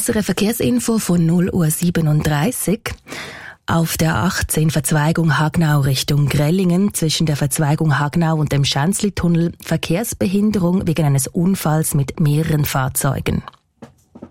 SRF Verkehrsinfo von 0:37 Uhr. Auf der A18 Verzweigung Hagnau Richtung Grellingen zwischen der Verzweigung Hagnau und dem Schänzli-Tunnel Verkehrsbehinderung wegen eines Unfalls mit mehreren Fahrzeugen.